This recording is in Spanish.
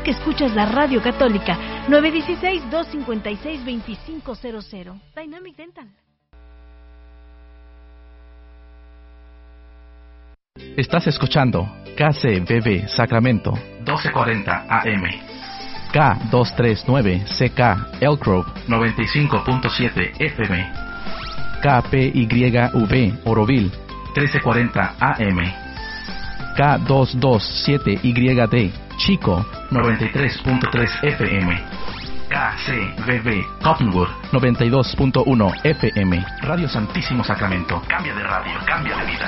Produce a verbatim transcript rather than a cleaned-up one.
que escuchas la Radio Católica. nueve uno seis, dos cinco seis, dos cinco cero cero. Dynamic Dental. Estás escuchando K C B B Sacramento doce cuarenta A M, K doscientos treinta y nueve C K Elk Grove noventa y cinco punto siete F M, K P Y V Oroville trece cuarenta A M, K doscientos veintisiete Y D Chico noventa y tres punto tres F M, K C B B Cottonwood noventa y dos punto uno F M. Radio Santísimo Sacramento. Cambia de radio, cambia de vida.